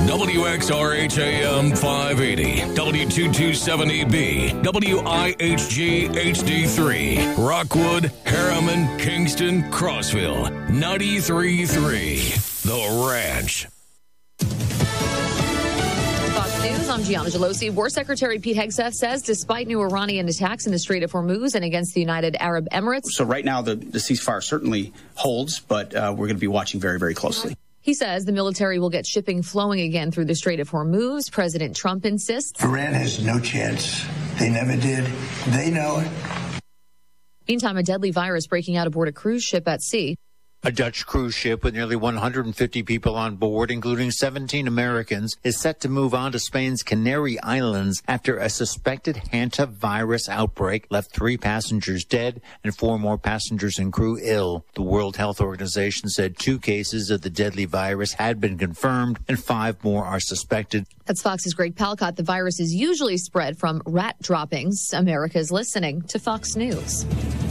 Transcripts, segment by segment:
WXRHAM 580, W227EB, WIHG HD3, Rockwood, Harriman, Kingston, Crossville, 93.3, The Ranch. Fox News, I'm Gianna Gelosi. War Secretary Pete Hegseth says despite new Iranian attacks in the Strait of Hormuz and against the United Arab Emirates. So right now the ceasefire certainly holds, but we're going to be watching very, very closely. He says the military will get shipping flowing again through the Strait of Hormuz. President Trump insists Iran has no chance. They never did. They know it. Meantime, a deadly virus breaking out aboard a cruise ship at sea. A Dutch cruise ship with nearly 150 people on board, including 17 Americans, is set to move on to Spain's Canary Islands after a suspected hantavirus outbreak left 3 passengers dead and 4 more passengers and crew ill. The World Health Organization said 2 cases of the deadly virus had been confirmed and 5 more are suspected. That's Fox's Greg Palcott. The virus is usually spread from rat droppings. America's listening to Fox News.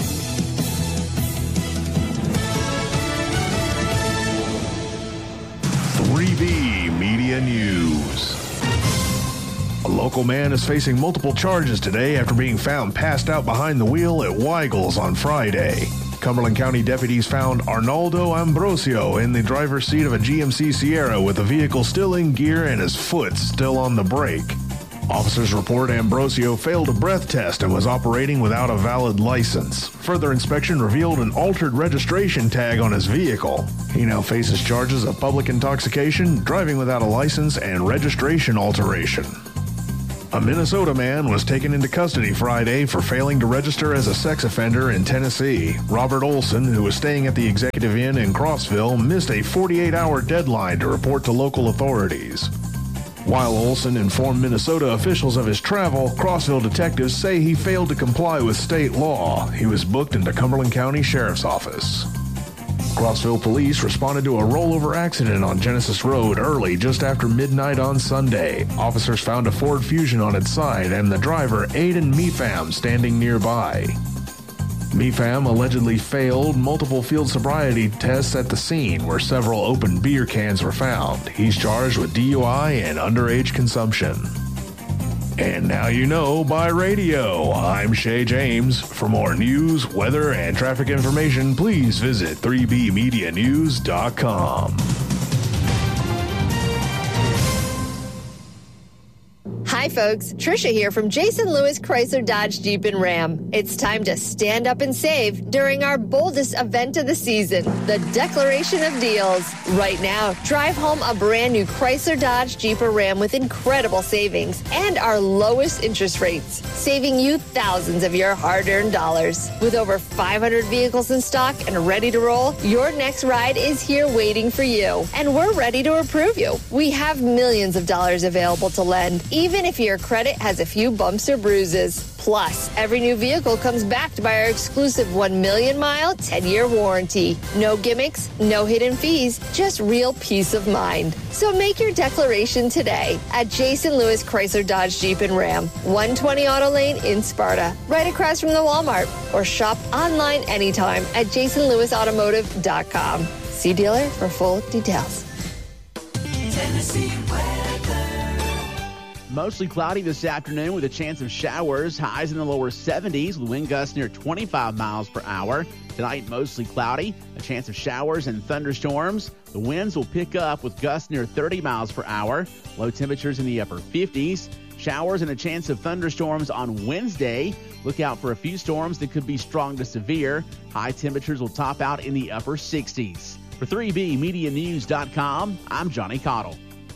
Media News. A local man is facing multiple charges today after being found passed out behind the wheel at Weigel's on Friday. Cumberland County deputies found Arnaldo Ambrosio in the driver's seat of a GMC Sierra with the vehicle still in gear and his foot still on the brake. Officers report Ambrosio failed a breath test and was operating without a valid license. Further inspection revealed an altered registration tag on his vehicle. He now faces charges of public intoxication, driving without a license, and registration alteration. A Minnesota man was taken into custody Friday for failing to register as a sex offender in Tennessee. Robert Olson, who was staying at the Executive Inn in Crossville, missed a 48-hour deadline to report to local authorities. While Olson informed Minnesota officials of his travel, Crossville detectives say he failed to comply with state law. He was booked into Cumberland County Sheriff's Office. Crossville police responded to a rollover accident on Genesis Road early just after midnight on Sunday. Officers found a Ford Fusion on its side and the driver, Aiden Mefam, standing nearby. Mefam allegedly failed multiple field sobriety tests at the scene where several open beer cans were found. He's charged with DUI and underage consumption. And now you know by radio. I'm Shay James. For more news, weather, and traffic information, please visit 3bmedianews.com. Hi folks, Trisha here from Jason Lewis Chrysler Dodge Jeep and Ram. It's time to stand up and save during our boldest event of the season, the Declaration of Deals. Right now, drive home a brand new Chrysler Dodge Jeep or Ram with incredible savings and our lowest interest rates, saving you thousands of your hard-earned dollars. With over 500 vehicles in stock and ready to roll, your next ride is here waiting for you, and we're ready to approve you. We have millions of dollars available to lend, even if your credit has a few bumps or bruises. Plus, every new vehicle comes backed by our exclusive 1 million-mile, 10-year warranty. No gimmicks, no hidden fees, just real peace of mind. So make your declaration today at Jason Lewis Chrysler Dodge Jeep and Ram, 120 Auto Lane in Sparta, right across from the Walmart, or shop online anytime at jasonlewisautomotive.com. See dealer for full details. Tennessee weather. Mostly cloudy this afternoon with a chance of showers. Highs in the lower 70s with wind gusts near 25 miles per hour. Tonight, mostly cloudy, a chance of showers and thunderstorms. The winds will pick up with gusts near 30 miles per hour. Low temperatures in the upper 50s. Showers and a chance of thunderstorms on Wednesday. Look out for a few storms that could be strong to severe. High temperatures will top out in the upper 60s. For 3BMediaNews.com, I'm Johnny Cottle.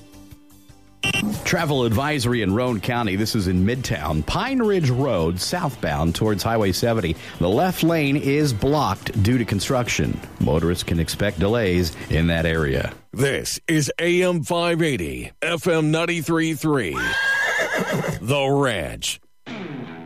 Travel advisory in Roane County. This is in Midtown. Pine Ridge Road, southbound towards Highway 70. The left lane is blocked due to construction. Motorists can expect delays in that area. This is AM 580, FM 93.3. The Ranch.